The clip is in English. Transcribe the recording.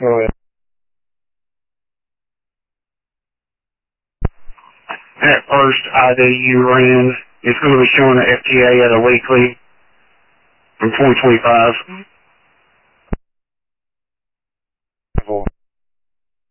Go ahead. That first ID you ran, it's going to be showing the FTA at a weekly from 2025.